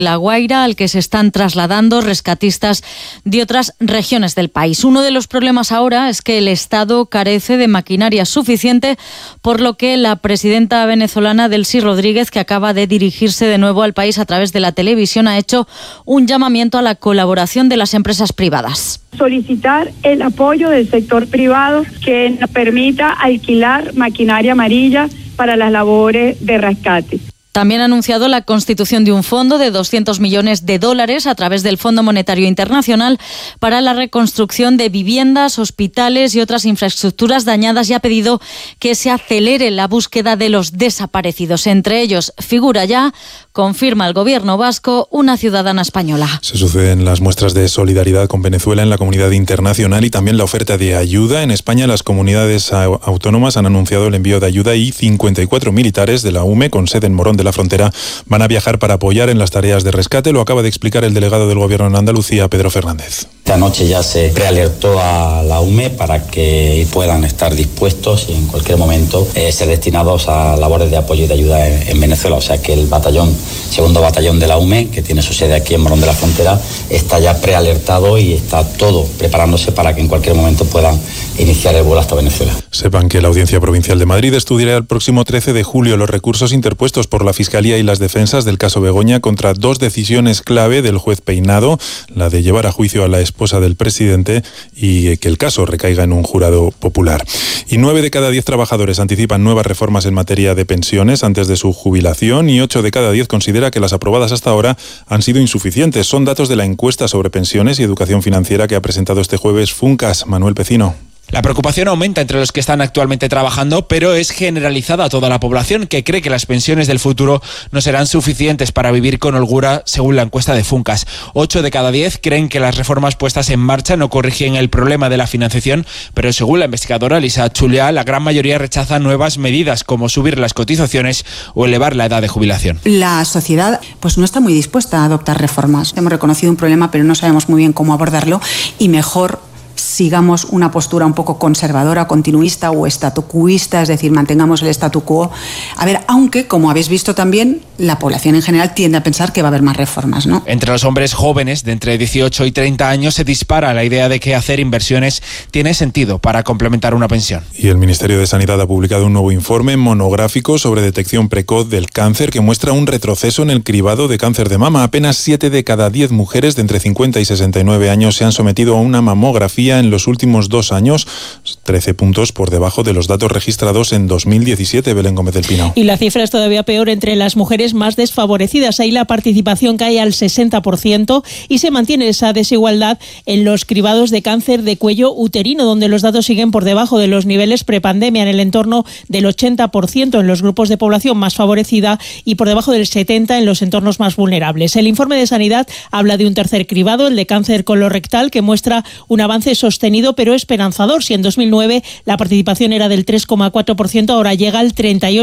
La Guaira, al que se están trasladando rescatistas de otras regiones del país. Uno de los problemas ahora es que el Estado carece de maquinaria suficiente, por lo que la presidenta venezolana Delcy Rodríguez, que acaba de dirigirse de nuevo al país a través de la televisión, ha hecho un llamamiento a la colaboración de las empresas privadas. Solicitar el apoyo del sector privado que nos permita alquilar maquinaria amarilla para las labores de rescate. También ha anunciado la constitución de un fondo de $200 millones a través del Fondo Monetario Internacional para la reconstrucción de viviendas, hospitales y otras infraestructuras dañadas, y ha pedido que se acelere la búsqueda de los desaparecidos. Entre ellos figura ya, confirma el gobierno vasco, una ciudadana española. Se suceden las muestras de solidaridad con Venezuela en la comunidad internacional y también la oferta de ayuda. En España, las comunidades autónomas han anunciado el envío de ayuda y 54 militares de la UME con sede en Morón de la Frontera van a viajar para apoyar en las tareas de rescate. Lo acaba de explicar el delegado del Gobierno en Andalucía, Pedro Fernández. Esta noche ya se prealertó a la UME para que puedan estar dispuestos y en cualquier momento ser destinados a labores de apoyo y de ayuda en Venezuela. O sea que el segundo batallón de la UME, que tiene su sede aquí en Morón de la Frontera, está ya prealertado y está todo preparándose para que en cualquier momento puedan iniciar el vuelo hasta Venezuela. Sepan que la Audiencia Provincial de Madrid estudiará el próximo 13 de julio los recursos interpuestos por la Fiscalía y las defensas del caso Begoña contra dos decisiones clave del juez Peinado, la de llevar a juicio a la esposa del presidente y que el caso recaiga en un jurado popular. Y 9 de cada 10 trabajadores anticipan nuevas reformas en materia de pensiones antes de su jubilación y 8 de cada 10 considera que las aprobadas hasta ahora han sido insuficientes. Son datos de la encuesta sobre pensiones y educación financiera que ha presentado este jueves Funcas. Manuel Pecino. La preocupación aumenta entre los que están actualmente trabajando, pero es generalizada a toda la población, que cree que las pensiones del futuro no serán suficientes para vivir con holgura, según la encuesta de Funcas. 8 de cada 10 creen que las reformas puestas en marcha no corrigen el problema de la financiación, pero según la investigadora Lisa Chulia, la gran mayoría rechaza nuevas medidas como subir las cotizaciones o elevar la edad de jubilación. La sociedad no está muy dispuesta a adoptar reformas. Hemos reconocido un problema, pero no sabemos muy bien cómo abordarlo, y mejor sigamos una postura un poco conservadora, continuista o estatucuista, es decir, mantengamos el statu quo. Aunque, como habéis visto también, la población en general tiende a pensar que va a haber más reformas, ¿no? Entre los hombres jóvenes de entre 18 y 30 años se dispara la idea de que hacer inversiones tiene sentido para complementar una pensión. Y el Ministerio de Sanidad ha publicado un nuevo informe monográfico sobre detección precoz del cáncer que muestra un retroceso en el cribado de cáncer de mama. Apenas 7 de cada 10 mujeres de entre 50 y 69 años se han sometido a una mamografía en los últimos 2 años, 13 puntos por debajo de los datos registrados en 2017, Belén Gómez del Pino. Y la cifra es todavía peor entre las mujeres más desfavorecidas. Ahí la participación cae al 60% y se mantiene esa desigualdad en los cribados de cáncer de cuello uterino, donde los datos siguen por debajo de los niveles prepandemia, en el entorno del 80% en los grupos de población más favorecida y por debajo del 70% en los entornos más vulnerables. El informe de Sanidad habla de un tercer cribado, el de cáncer colorectal, que muestra un avance sostenido pero esperanzador. Si en 2009 la participación era del 3,4%, ahora llega al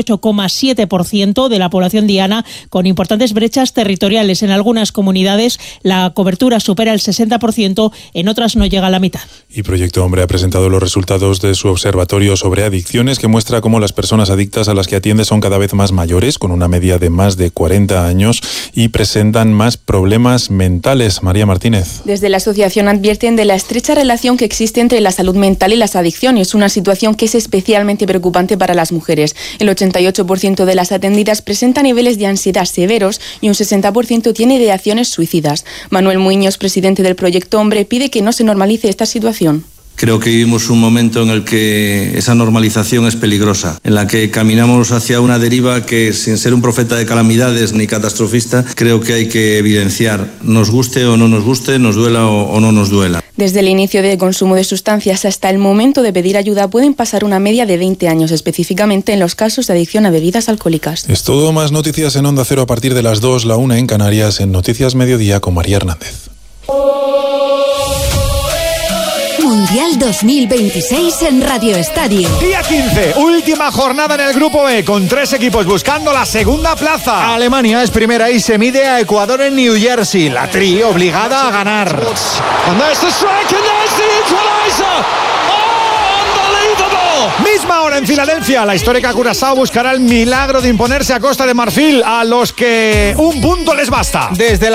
38,7% de la población diana, con importantes brechas territoriales. En algunas comunidades la cobertura supera el 60%, en otras no llega a la mitad. Y Proyecto Hombre ha presentado los resultados de su observatorio sobre adicciones, que muestra cómo las personas adictas a las que atiende son cada vez más mayores, con una media de más de 40 años, y presentan más problemas mentales. María Martínez. Desde la asociación advierten de la estrecha relación que existe entre la salud mental y las adicciones, una situación que es especialmente preocupante para las mujeres. El 88% de las atendidas presenta niveles de ansiedad severos y un 60% tiene ideaciones suicidas. Manuel Muñoz, presidente del Proyecto Hombre, pide que no se normalice esta situación. Creo que vivimos un momento en el que esa normalización es peligrosa, en la que caminamos hacia una deriva que, sin ser un profeta de calamidades ni catastrofista, creo que hay que evidenciar, nos guste o no nos guste, nos duela o no nos duela. Desde el inicio del consumo de sustancias hasta el momento de pedir ayuda pueden pasar una media de 20 años, específicamente en los casos de adicción a bebidas alcohólicas. Es todo. Más noticias en Onda Cero a partir de las 2, la 1 en Canarias, en Noticias Mediodía con María Hernández. Mundial 2026 en Radio Estadio. Día 15, última jornada en el Grupo E, con 3 equipos buscando la segunda plaza. Alemania es primera y se mide a Ecuador en New Jersey. La Tri obligada a ganar. Misma hora en Filadelfia, la histórica Curazao buscará el milagro de imponerse a Costa de Marfil, a los que un punto les basta. Desde la